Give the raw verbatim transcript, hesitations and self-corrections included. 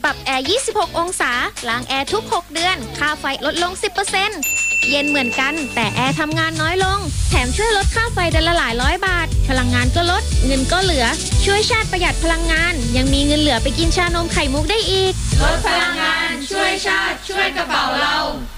ปรับแอร์ ยี่สิบหก องศาล้างแอร์ทุก หก เดือน ค่าไฟลดลง สิบเปอร์เซ็นต์ เย็นเหมือนกันแต่แอร์ทำงานน้อยลงแถมช่วยลดค่าไฟเดือนละหลายร้อยบาทพลังงานก็ลดเงินก็เหลือช่วยชาติประหยัดพลังงานยังมีเงินเหลือไปกินชานมไข่มุกได้อีกลดพลังงานช่วยชาติช่วยกระเป๋าเรา